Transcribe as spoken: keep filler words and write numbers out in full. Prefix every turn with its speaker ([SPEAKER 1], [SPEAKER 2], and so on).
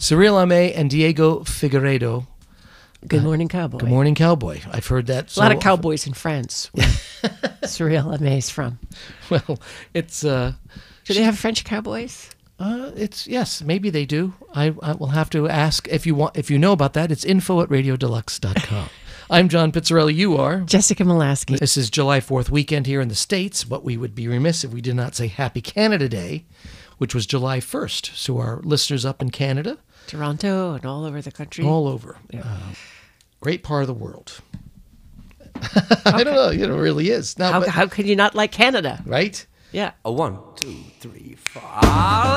[SPEAKER 1] Cyril Amé and Diego Figueiredo.
[SPEAKER 2] Good Morning Cowboy.
[SPEAKER 1] Good Morning Cowboy. I've heard that.
[SPEAKER 2] A
[SPEAKER 1] So
[SPEAKER 2] lot of
[SPEAKER 1] often.
[SPEAKER 2] cowboys in France. Where Cyril Amé's from.
[SPEAKER 1] Well, it's uh,
[SPEAKER 2] Do they have French cowboys?
[SPEAKER 1] uh, it's yes, maybe they do. I, I will have to ask if you want. If you know about that, it's info at radio deluxe dot com. I'm John Pizzarelli. You are
[SPEAKER 2] Jessica Molaski.
[SPEAKER 1] This is July fourth weekend here in the States, but we would be remiss if we did not say Happy Canada Day, which was July first. So our listeners up in Canada,
[SPEAKER 2] Toronto and all over the country.
[SPEAKER 1] all over, uh, great part of the world. I don't know, you know, it really is. Now,
[SPEAKER 2] How,
[SPEAKER 1] but-
[SPEAKER 2] how could you not like Canada?
[SPEAKER 1] right?
[SPEAKER 2] Yeah.
[SPEAKER 3] A one, two, three, four.